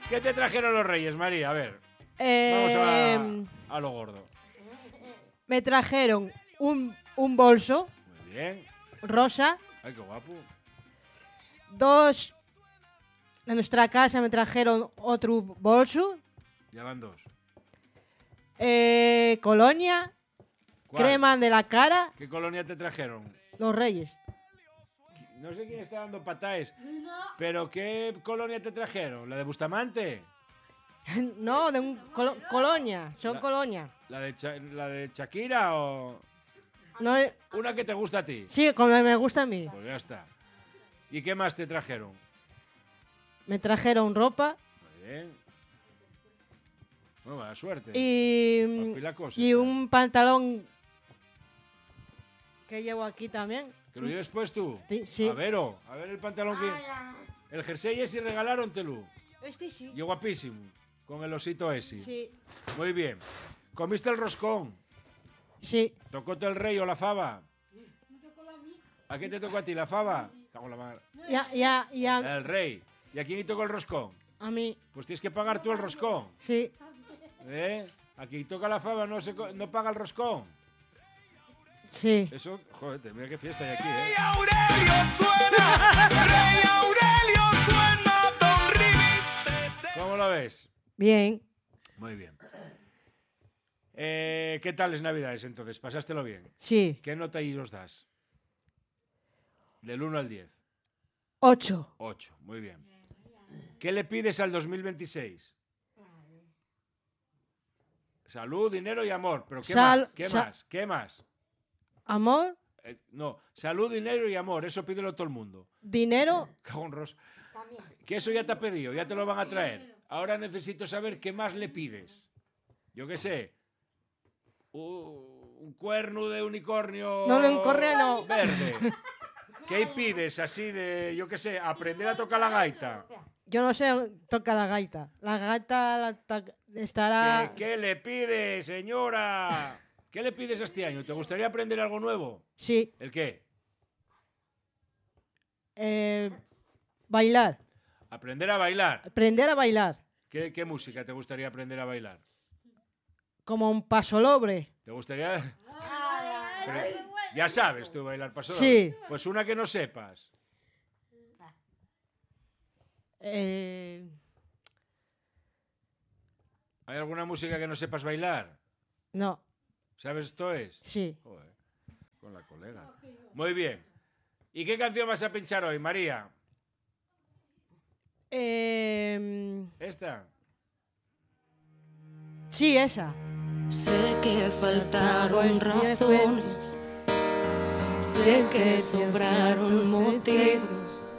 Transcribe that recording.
¿Qué te trajeron los Reyes, María? A ver, vamos a lo gordo. Me trajeron un bolso Muy bien. rosa. Ay, qué guapo. En nuestra casa me trajeron otro bolso. Ya van 2. Colonia. ¿Cuál? Crema de la cara. ¿Qué colonia te trajeron? Los Reyes. No sé quién está dando pataes, pero ¿qué colonia te trajeron? ¿La de Bustamante? No, de un colonia. Son colonia. ¿La de Shakira o...? No, Una que te gusta a ti. sí, como me gusta a mí. Pues ya está. ¿Y qué más te trajeron? Me trajeron ropa Muy bien. Muy buena suerte. y Papila cosa, y chaval. un pantalón que llevo aquí también. ¿Que lo lleves pues tú? Sí. A ver el pantalón que... El jersey ese regalarontelo. Este sí. Y guapísimo. Con el osito ese. Sí. Muy bien. ¿Comiste el roscón? Sí. ¿Tocóte el rey o la fava? ¿A qué te tocó a ti, la fava? Cago en la madre. Ya. El rey. ¿Y a quién le tocó el roscón? A mí. Pues tienes que pagar tú el roscón. Sí. A quien toca la fava no paga el roscón. Sí. Eso, joder, mira qué fiesta hay aquí, Rey Aurelio suena, Rey Aurelio suena, Don Rivis. ¿Cómo lo ves? Bien. Muy bien. ¿Qué tal es Navidades entonces? ¿Pasástelo bien? Sí. ¿Qué nota ahí os das? Del 1 al 10. 8. 8, muy bien. ¿Qué le pides al 2026? Salud, dinero y amor. ¿Pero qué más? ¿Qué más? ¿Qué más? Amor, No, salud, dinero y amor. Eso pídelo todo el mundo. dinero. Cago en Ros. Que eso ya te ha pedido, ya te lo van a traer. Ahora necesito saber qué más le pides. Yo qué sé. Un cuerno de unicornio. No, de unicornio no. Verde. ¿Qué pides así de, yo qué sé, aprender a tocar la gaita? Yo no sé tocar la gaita. La gaita estará... ¿Qué le pides, señora? ¿Qué le pides este año? ¿Te gustaría aprender algo nuevo? Sí. ¿El qué? Bailar. Aprender a bailar. Aprender a bailar. ¿Qué música te gustaría aprender a bailar? Como un pasodoble. ¿Te gustaría...? Pero ya sabes tú bailar pasodoble. Sí. Pues una que no sepas. ¿Hay alguna música que no sepas bailar? No. ¿Sabes esto es? Sí. Joder, con la colega. Muy bien. ¿Y qué canción vas a pinchar hoy, María? ¿Esta? Sí, esa. Sé que faltaron razones, sé que sobraron motivos,